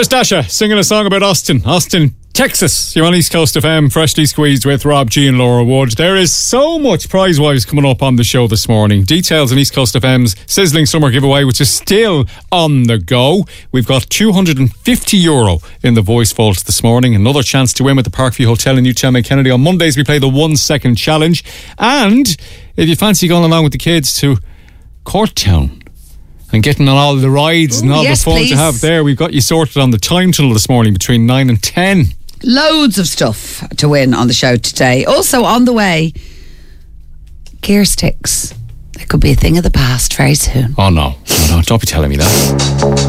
There's Dasha singing a song about Austin, Texas. You're on East Coast FM, freshly squeezed with Rob G and Laura Wood. There is so much prize-wise coming up on the show this morning. Details on East Coast FM's Sizzling Summer Giveaway, which is still on the go. We've got €250 in the voice vault this morning. Another chance to win with the Parkview Hotel in Newtown Kennedy. On Mondays, we play the 1 second challenge. And if you fancy going along with the kids to Courttown and getting on all the rides and all the fun to have there, we've got you sorted on the time tunnel this morning between 9 and 10. Loads of stuff to win on the show today. Also on the way, gear sticks. It could be a thing of the past very soon. Oh no, don't be telling me that.